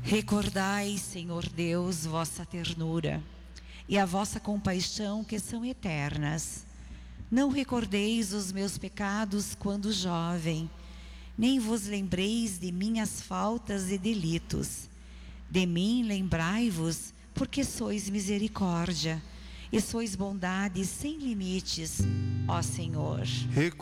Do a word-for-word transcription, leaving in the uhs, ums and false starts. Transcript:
Recordai, Senhor Deus, vossa ternura e a vossa compaixão, que são eternas. Não recordeis os meus pecados quando jovem, nem vos lembreis de minhas faltas e delitos. De mim lembrai-vos, porque sois misericórdia, e sois bondade sem limites, ó Senhor.